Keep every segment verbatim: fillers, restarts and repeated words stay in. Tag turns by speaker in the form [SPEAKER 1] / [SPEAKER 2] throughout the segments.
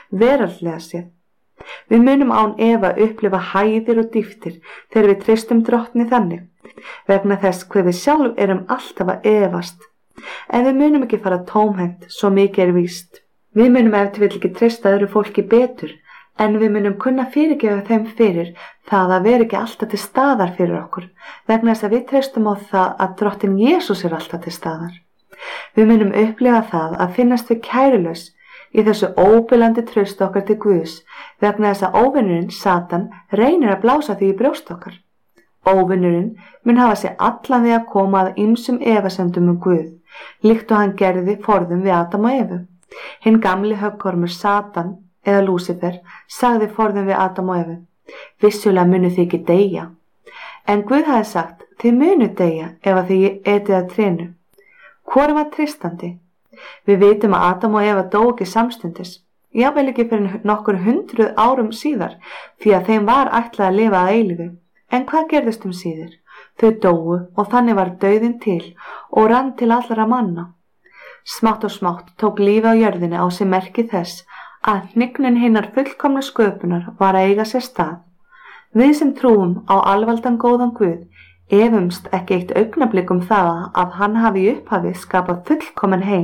[SPEAKER 1] veraldlega séð. Við munum án efa upplifa hæðir og dýptir þegar við treystum Drottni þannig, vegna þess hve við sjálf erum alltaf að efast. En við munum ekki fara tómhent, svo mikið er víst. Við munum ef til vill ekki treysta öðru fólki betur, en við munum kunna fyrirgefa þeim fyrir það að vera ekki alltaf til staðar fyrir okkur, vegna þess að við treystum á það að Drottinn Jesús er alltaf til staðar. Við munum upplifa það að finnast við kærulaus í þessu óbylandi trausti okkar til Guðs, vegna þess að óvinurinn, Satan, reynir að blása því í brjóst okkar. Óvinurinn mun hafa sig allan við að koma að ýmsum efasemdum um Guð, líkt og hann gerði forðum við Adam og Evu. Hinn gamli höggormur Satan, eða Lúsifer, sagði forðum við Adam og Evu: vissulega munu þið ekki deyja. En Guð hafði sagt: þið munu deyja ef að þið etið af trénu. Hvor var treystandi? Við vitum að Adam og Eva dó ekki samstundis, jafnvel ekki fyrir nokkur hundruð árum síðar, því að þeim var ætlað að lifa að eilífu. En hvað gerðist um síðir? Þau dóu og þannig var dauðinn til og rann til allra manna. Smátt og smátt tók lífi á jörðinni á sig merki þess að hnignun hinnar fullkomnu sköpunar var að eiga sér stað. Við sem trúum á alvaldan góðan Guð efumst ekki eitt augnablik um það að hann hafi í upphafi skapað fullkomin heim.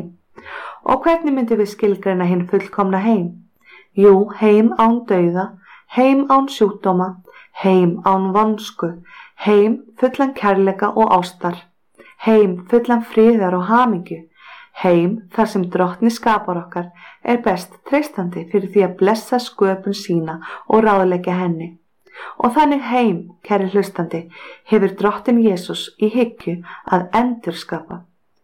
[SPEAKER 1] Og hvernig myndum við skilgreina hinn fullkomna heim? Jú, heim án dauða, heim án sjúkdóma, heim án vonsku, heim fullan kærleika og ástar, heim fullan friðar og hamingju, heim þar sem Drottni skapar okkar er best treystandi fyrir því að blessa sköpun sína og ráðleggja henni. Og þannig heim, kæri hlustandi, hefur Drottinn Jesús í hyggju að endurskapa.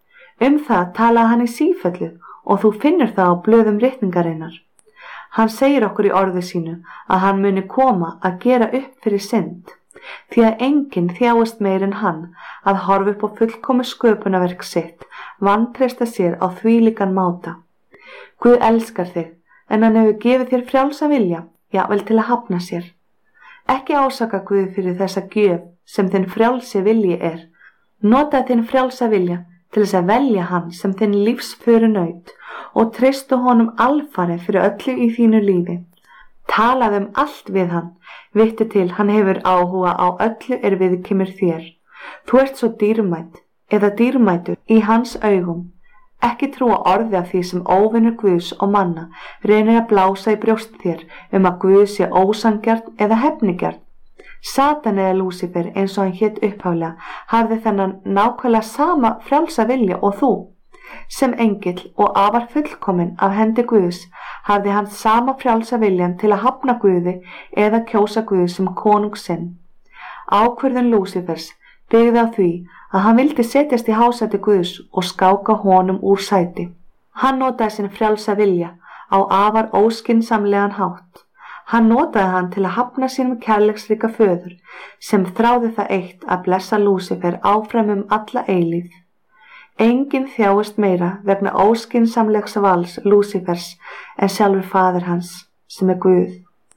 [SPEAKER 1] Um það talaði hann í sífellu og þú finnur það á blöðum ritningarinnar. Hann segir okkur í orði sínu að hann muni koma að gera upp fyrir synd, því að enginn þjáist meir en hann að horfa upp á fullkomu sköpunarverk sitt, vantreysta sér á þvílíkan máta. Guð elskar þig, en hann hefur gefið þér frjálsa vilja, jafnvel til að hafna sér. Ekki ásaka Guð fyrir þessa gjöf sem þinn frjálsi vilji er. Nota þinn frjálsa vilja til þess að velja hann sem þinn lífsföru naut og treystu honum alfarið fyrir öllu í þínu lífi. Talaðu um allt við hann, vittu til hann hefur áhuga á öllu er viðkemur þér. Þú ert svo dýrmætt eða dýrmætur í hans augum. Ekki trúa orði af því sem óvinur Guðs og manna reynir að blása í brjóst þér um að Guð sé ósanngjarn eða hefnigjarn. Satan eða Lúsifer, eins og hann hét upphaflega, hafði þennan nákvæmlega sama frjálsa vilja og þú. Sem engill og afar fullkominn af hendi Guðs hafði hann sama frjálsa viljan til að hafna Guði eða kjósa Guð sem konung sinn. Ákvörðun Lúsifers byggði á því að hann vildi setjast í hásæti Guðs og skáka honum úr sæti. Hann notaði sinn frjálsa vilja á afar óskynsamlegan hátt. Hann notaði hann til að hafna sínum kærleiksríka föður sem þráði það eitt að blessa Lúsifer áfram um alla eilífð. Enginn þjáist meira vegna óskynsamlegs vals Lúsifers en sjálfur faðir hans sem er Guð.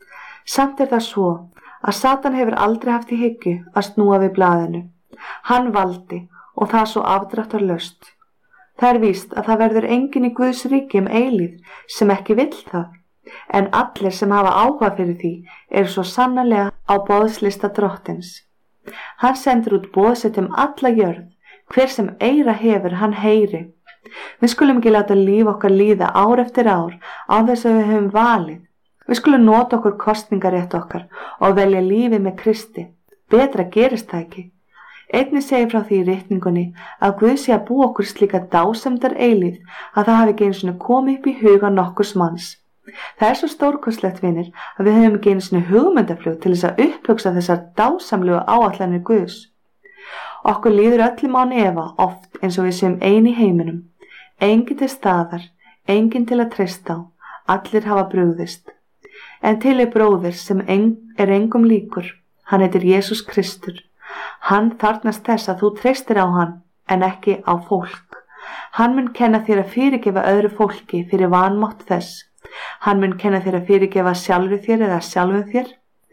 [SPEAKER 1] Samt er það svo að Satan hefur aldrei haft í hyggju að snúa við blaðinu. Hann valdi og það svo afdráttarlaust. Það er víst að það verður enginn í Guðs ríki um eilífð sem ekki vill það, en allir sem hafa áhuga fyrir því eru svo sannarlega á boðslista Drottins. Hann sendur út boð sitt um alla jörð, hver sem eyra hefur hann heyri. Við skulum ekki láta líf okkar líða ár eftir ár á þess að við höfum valið. Við skulum nota okkur kosningarétt okkar og velja lífið með Kristi. Betra gerist það ekki. Einnig segir frá því í ritningunni að Guð sé að búa okkur slíka dásemdar eilífð að það hafi ekki einu sinni komið upp í huga nokkurs manns. Það er svo stórkostlegt, vinir, að við höfum ekki einu sinni hugmyndaflug til þess að upphugsa þessar dásamlegu áætlanir Guðs. Okkur líður öllum án efa oft eins og við séum ein í heiminum. Enginn til staðar, enginn til að treysta á, allir hafa brugðist. En til er bróðir sem er engum líkur, hann heitir Jesús Kristur. Hann þarfnast þess að þú treystir á hann en ekki á fólk. Hann mun kenna þér að fyrirgefa öðru fólki fyrir vanmátt þess. Hann mun kenna þér að fyrirgefa sjálfur þér eða sjálfum þér,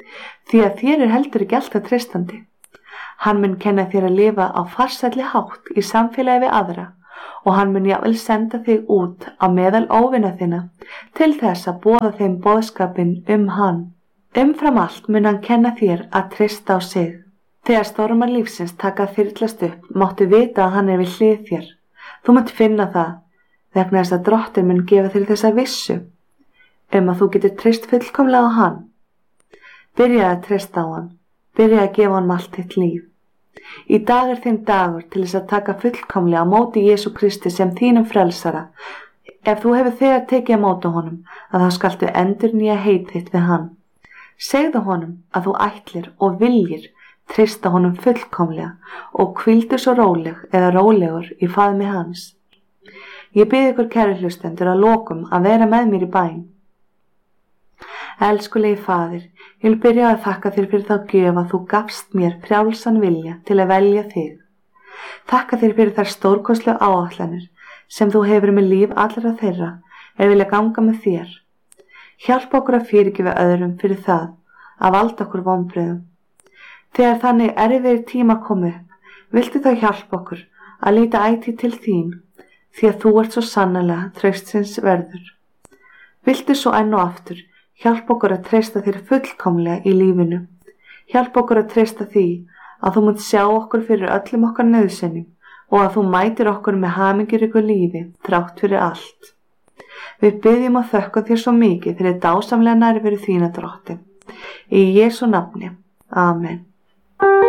[SPEAKER 1] því að þér er heldur ekki alltaf treystandi. Hann mun kenna þér að lifa á farsælli hátt í samfélagi við aðra og hann mun jafnvel senda þig út á meðal óvina þinna til þess að boða þeim boðskapinn um hann. Umfram allt mun hann kenna þér að treysta á sig. Þegar stormar lífsins taka að þyrlast upp, máttu vita að hann er við hlið þér. Þú munt finna það, vegna þess að Drottinn mun gefa þér þessa vissu um að þú getur treyst fullkomlega á hann. Byrjaðu að treysta á hann, byrjaðu að gefa honum allt þitt líf. Í dag er þeim dagur til þess að taka fullkomlega á móti Jesú Kristi sem þínum frelsara. Ef þú hefur þegar tekið á móti honum, að þá skaltu endurnýja heit þitt við hann. Segðu honum að þú ætlir og viljir treysta honum fullkomlega og hvíldu svo róleg eða rólegur í faðmi hans. Ég bið ykkur kæru hlustendur að lokum að vera með mér í bæn. Elskulegi Faðir, ég vil byrja að þakka þér fyrir þá gjöf að þú gafst mér frjálsan vilja til að velja þig. Þakka þér fyrir þær stórkostlegu áætlanir sem þú hefur með líf allra þeirra er vilja ganga með þér. Hjálpa okkur að fyrirgefa öðrum fyrir það að valda okkur vonbrigðum. Þegar þannig erfiðir tíma komu upp, viltu þá hjálpa okkur að líta ætíð til þín, því að þú ert svo sannarlega traustsins verður. Viltu svo enn og aftur hjálpa okkur að treysta þér fullkomlega í lífinu. Hjálpa okkur að treysta því að þú munt sjá okkur fyrir öllum okkar nauðsynjum og að þú mætir okkur með hamingjuríku lífi þrátt fyrir allt. Við biðjum og þökkum þér svo mikið fyrir dásamlega nærveru þína, Drottinn. Í Jesú nafni. Amen.